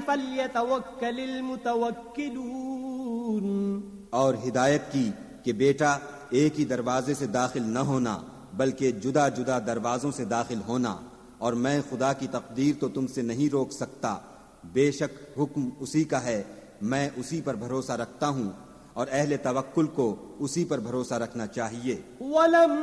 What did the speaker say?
फल्यतवक्कलिल मुतवक्किलून। और हिदायत की कि बेटा एक ही दरवाजे से दाखिल न होना बल्कि जुदा जुदा दरवाजों से दाखिल होना, और मैं खुदा की तकदीर तो तुमसे नहीं रोक सकता, बेशक हुक्म उसी का है, मैं उसी पर भरोसा रखता हूँ और अहले तवक्कुल को उसी पर भरोसा रखना चाहिए।